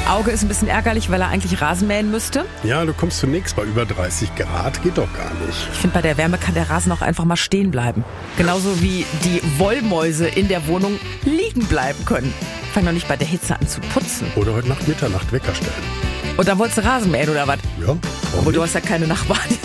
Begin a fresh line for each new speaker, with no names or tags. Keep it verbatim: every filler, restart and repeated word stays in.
Auge ist ein bisschen ärgerlich, weil er eigentlich Rasen mähen müsste.
Ja, du kommst zunächst bei über dreißig Grad, geht doch gar nicht.
Ich finde, bei der Wärme kann der Rasen auch einfach mal stehen bleiben. Genauso wie die Wollmäuse in der Wohnung liegen bleiben können. Fang doch nicht bei der Hitze an zu putzen.
Oder heute Nacht Mitternacht Wecker stellen.
Und dann wolltest du Rasen mähen oder was?
Ja, warum
Aber du
nicht?
hast ja keine Nachbarn.